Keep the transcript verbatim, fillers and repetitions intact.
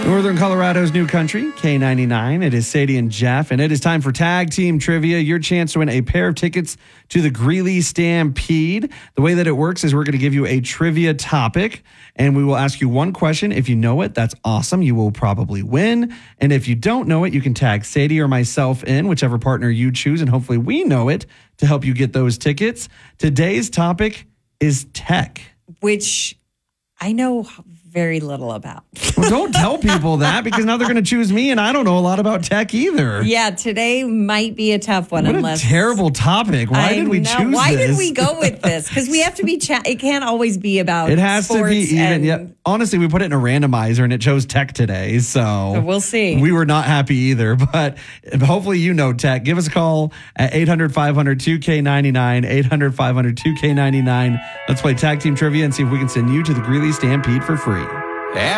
Northern Colorado's new country, K ninety-nine. It is Sadie and Jeff, and it is time for Tag Team Trivia, your chance to win a pair of tickets to the Greeley Stampede. The way that it works is we're going to give you a trivia topic, and we will ask you one question. If you know it, that's awesome. You will probably win. And if you don't know it, you can tag Sadie or myself in, whichever partner you choose, and hopefully we know it to help you get those tickets. Today's topic is tech. Which I know very little about. Well, don't tell people that because now they're going to choose me, and I don't know a lot about tech either. Yeah, today might be a tough one. What unless a terrible topic. Why I did we know. choose Why this? did we go with this? Because we have to be, cha- it can't always be about It has to be sports even. and- Yeah. Honestly, we put it in a randomizer, and it chose tech today. So, So we'll see. We were not happy either, but hopefully you know tech. Give us a call at eight hundred, five hundred, two K ninety-nine, eight hundred, five hundred, two K ninety-nine. Let's play Tag Team Trivia and see if we can send you to the Greeley Stampede for free. After